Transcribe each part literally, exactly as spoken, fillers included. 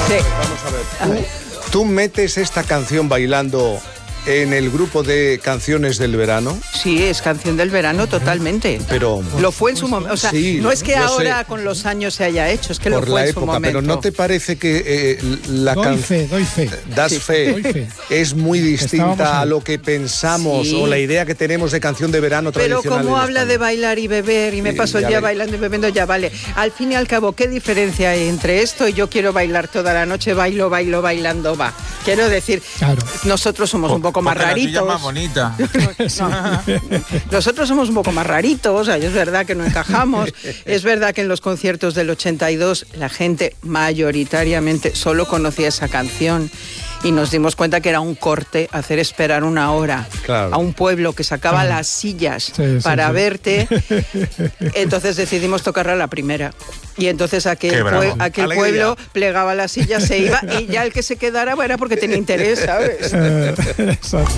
Sí. Vamos a ver. ¿Tú, a ver. ¿Tú metes esta canción bailando en el grupo de canciones del verano? Sí, es canción del verano totalmente. Pero lo fue en su momento. O sea, sí, no es que ahora sé. con los años se haya hecho, es que Por lo fue la en época, su momento. pero ¿no te parece que eh, la canción... Doy fe, doy fe. Das sí, fe, doy fe. Es muy distinta a lo que pensamos sí. o la idea que tenemos de canción de verano tradicional. Pero como habla de bailar y beber y me paso el día bailando y bebiendo, ya vale. Al fin y al cabo, ¿qué diferencia hay entre esto y yo quiero bailar toda la noche, bailo, bailo, bailando, va? Quiero decir, claro. nosotros somos un poco más raritos. Más bonita. No. Nosotros somos un poco más raritos, o sea, es verdad que no encajamos, es verdad que en los conciertos del ochenta y dos la gente mayoritariamente solo conocía esa canción y nos dimos cuenta que era un corte hacer esperar una hora claro. a un pueblo que sacaba ah. las sillas sí, para sí, sí. verte, entonces decidimos tocarla la primera. Y entonces aquel, pue- aquel pueblo plegaba las sillas, se iba y ya el que se quedara era porque tenía interés, ¿sabes? Exacto.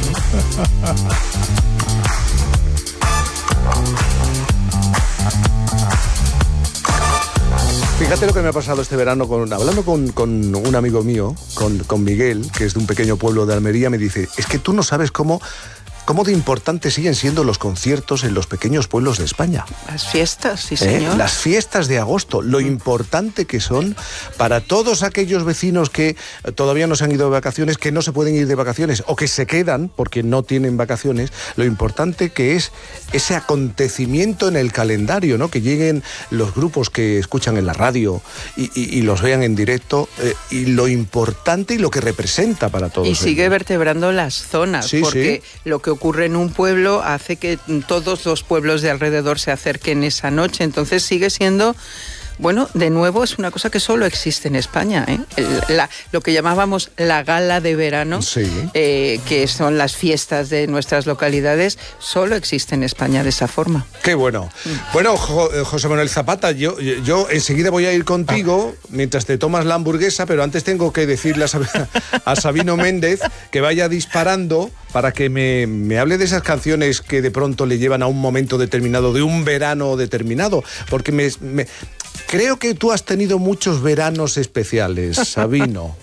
Fíjate lo que me ha pasado este verano, con, hablando con, con un amigo mío, con, con Miguel, que es de un pequeño pueblo de Almería, me dice, es que tú no sabes cómo... ¿Cómo de importantes siguen siendo los conciertos en los pequeños pueblos de España? Las fiestas, sí señor. ¿Eh? Las fiestas de agosto, lo importante que son para todos aquellos vecinos que todavía no se han ido de vacaciones, que no se pueden ir de vacaciones o que se quedan porque no tienen vacaciones, lo importante que es ese acontecimiento en el calendario, ¿no? Que lleguen los grupos que escuchan en la radio y, y, y los vean en directo eh, y lo importante y lo que representa para todos. Y sigue ellos. vertebrando las zonas, sí, porque sí. lo que ocurre en un pueblo hace que todos los pueblos de alrededor se acerquen esa noche, entonces sigue siendo... Bueno, de nuevo es una cosa que solo existe en España, ¿eh? El, la, lo que llamábamos la gala de verano, sí. eh, que son las fiestas de nuestras localidades, solo existe en España de esa forma. Qué bueno. Mm. Bueno, jo, José Manuel Zapata, yo, yo enseguida voy a ir contigo ah. mientras te tomas la hamburguesa, pero antes tengo que decirle a, a Sabino Méndez que vaya disparando para que me, me hable de esas canciones que de pronto le llevan a un momento determinado, de un verano determinado, porque me... me creo que tú has tenido muchos veranos especiales, Sabino.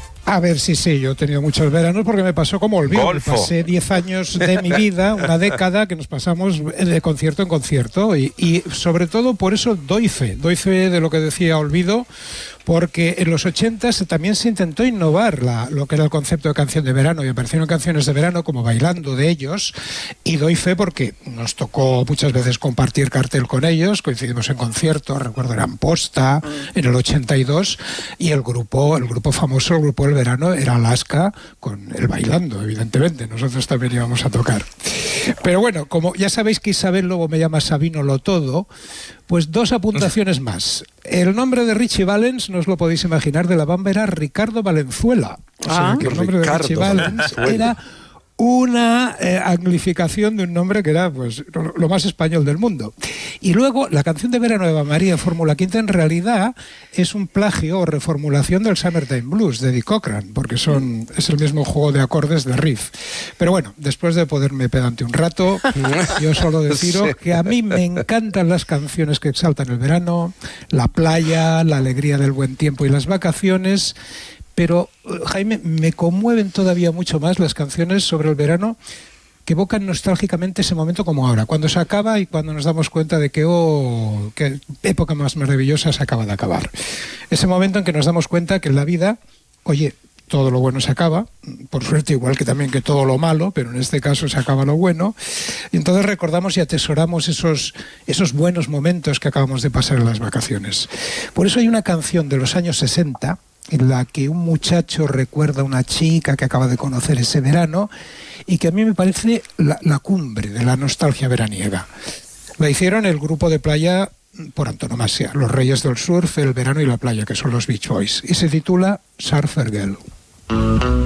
A ver, sí, sí, yo he tenido muchos veranos porque me pasó como olvido. Golfo. Pasé diez años de mi vida, una década que nos pasamos de concierto en concierto y, y sobre todo por eso doy fe, doy fe de lo que decía Olvido, porque en los ochenta también se intentó innovar la, lo que era el concepto de canción de verano y aparecieron canciones de verano como Bailando de ellos y doy fe porque nos tocó muchas veces compartir cartel con ellos, coincidimos en conciertos, recuerdo era en Posta en el ochenta y dos y el grupo, el grupo famoso, el grupo del verano era Alaska con el Bailando, evidentemente, nosotros también íbamos a tocar. Pero bueno, como ya sabéis que Isabel Lobo me llama Sabino Lo Todo, pues dos apuntaciones más. El nombre de Richie Valens, no os lo podéis imaginar, de la bamba era Ricardo Valenzuela. O sea, ah, que el nombre Ricardo de Richie Valens era una eh, anglificación de un nombre que era pues lo, lo más español del mundo. Y luego, la canción de verano de Eva María Fórmula Quinta en realidad es un plagio o reformulación del Summertime Blues de Eddie Cochran, porque son es el mismo juego de acordes de riff. Pero bueno, después de poderme pedante un rato, yo solo deciros sí. que a mí me encantan las canciones que exaltan el verano, la playa, la alegría del buen tiempo y las vacaciones. Pero, Jaime, me conmueven todavía mucho más las canciones sobre el verano que evocan nostálgicamente ese momento como ahora, cuando se acaba y cuando nos damos cuenta de que, oh, qué época más maravillosa se acaba de acabar. Ese momento en que nos damos cuenta que en la vida, oye, todo lo bueno se acaba, por suerte igual que también que todo lo malo, pero en este caso se acaba lo bueno, y entonces recordamos y atesoramos esos, esos buenos momentos que acabamos de pasar en las vacaciones. Por eso hay una canción de los años sesenta, en la que un muchacho recuerda a una chica que acaba de conocer ese verano y que a mí me parece la, la cumbre de la nostalgia veraniega. La hicieron el grupo de playa por antonomasia, los reyes del surf, el verano y la playa, que son los Beach Boys, y se titula Surfer Girl.